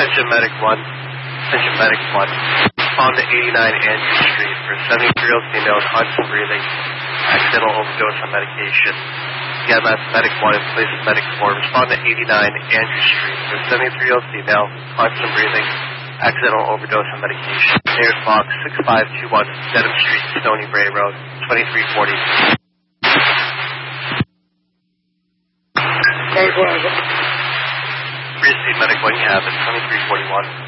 Attention Medic 1. Attention Medic 1. Respond to 89 Andrew Street for a 73-year-old female constant breathing, accidental overdose on medication. Again, that's Medic 1 in place of Medic 4. Respond to 89 Andrew Street for a 73-year-old female constant breathing, accidental overdose on medication. Nearest box 6521 Dedham Street, Stony Brae Road, 2340. Receive Medic 1, you have it, 2341.